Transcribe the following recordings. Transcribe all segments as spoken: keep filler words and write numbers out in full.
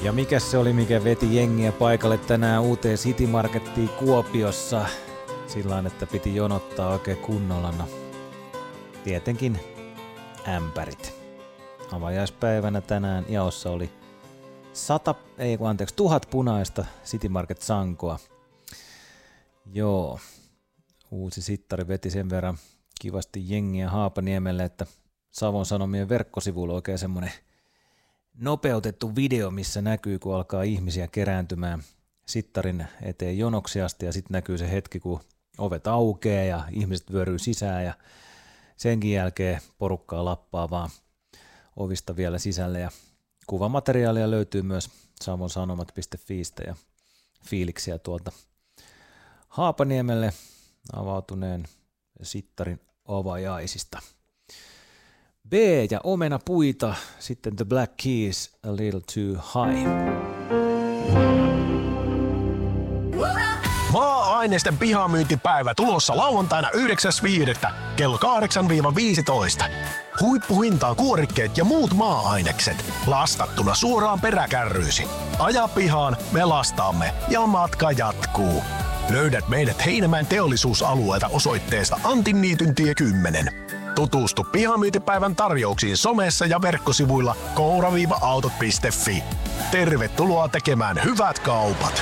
Ja mikä se oli, mikä veti jengiä paikalle tänään uuteen City Markettiin Kuopiossa? Sillain, että piti jonottaa oikein kunnolla. No, tietenkin ämpärit. Avajaispäivänä tänään jaossa oli sata, ei kun anteeksi, tuhat punaista City Market sankoa. Joo, uusi sittari veti sen verran kivasti jengiä Haapaniemelle, että Savon Sanomien verkkosivuilla on oikein semmoinen nopeutettu video, missä näkyy, kun alkaa ihmisiä kerääntymään sittarin eteen jonoksi asti, ja sitten näkyy se hetki, kun ovet aukeaa ja ihmiset vyöryy sisään, ja senkin jälkeen porukkaa lappaa vaan ovista vielä sisälle, ja kuvamateriaalia löytyy myös savonsanomat piste fiistä ja fiiliksiä tuolta Haapaniemelle avautuneen sittarin avajaisista. B ja Omena puita, sitten The Black Keys, A Little Too High. Maa-ainesten pihamyyntipäivä tulossa lauantaina yhdeksäs viidettä kello kahdeksan viisitoista. Huippuhintaan kuorikkeet ja muut maa-ainekset lastattuna suoraan peräkärryysi. Aja pihaan, me lastaamme ja matka jatkuu. Löydät meidät Heinämäen teollisuusalueelta osoitteesta Antinniityntie kymmenen. Tutustu pihamyyntipäivän tarjouksiin somessa ja verkkosivuilla koura autot piste fi. Tervetuloa tekemään hyvät kaupat!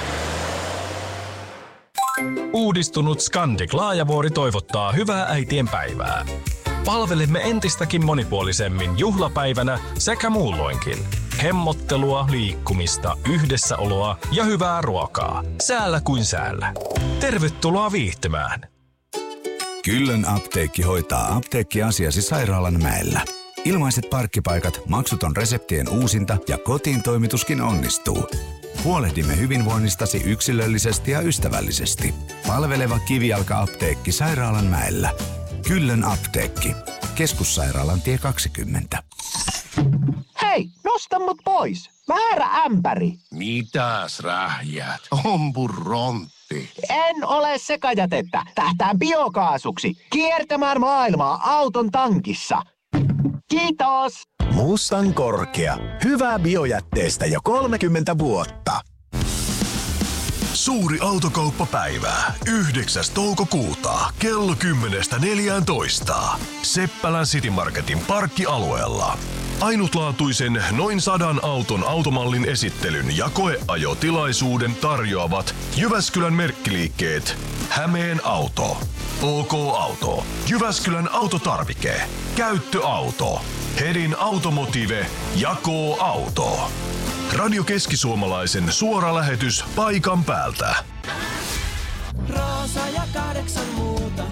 Uudistunut Scandic Laajavuori toivottaa hyvää äitien päivää. Palvelemme entistäkin monipuolisemmin juhlapäivänä sekä muulloinkin. Hemmottelua, liikkumista, yhdessäoloa ja hyvää ruokaa. Säällä kuin säällä. Tervetuloa viihtymään! Kyllön apteekki hoitaa apteekkiasiasi Sairaalanmäellä. Ilmaiset parkkipaikat, maksuton reseptien uusinta ja kotiin toimituskin onnistuu. Huolehdimme hyvinvoinnistasi yksilöllisesti ja ystävällisesti. Palveleva kivijalka-apteekki Sairaalanmäellä. Kyllön apteekki. Keskussairaalan tie kaksikymmentä. Hei, nosta mut pois. Väärä ämpäri. Mitäs rähjät? Ompurontti. En ole sekajätettä. Tähtään biokaasuksi. Kiertämään maailmaa auton tankissa. Kiitos. Mustan korkea. Hyvää biojätteestä jo kolmekymmentä vuotta. Suuri autokauppapäivä. yhdeksäs toukokuuta kello kymmenestä neljääntoista. Seppälän City Marketin parkkialueella. Ainutlaatuisen noin sadan auton automallin esittelyn ja koeajotilaisuuden tarjoavat Jyväskylän merkkiliikkeet Hämeen Auto, O K Auto, Jyväskylän Autotarvike, Käyttöauto, Hedin Automotive ja K-Auto. Radio Keski-Suomalaisen suora lähetys paikan päältä. Roosa ja kahdeksan muuta.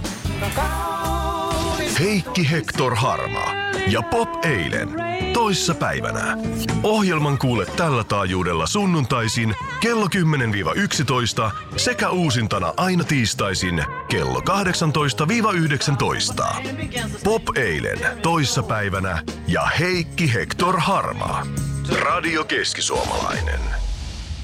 Heikki Hector Harma ja Pop Eilen toissa päivänä. Ohjelman kuule tällä taajuudella sunnuntaisin kello kymmenen yksitoista sekä uusintana aina tiistaisin kello kahdeksantoista yhdeksäntoista. Pop Eilen toissa päivänä ja Heikki Hector Harma. Radio Keski-Suomalainen.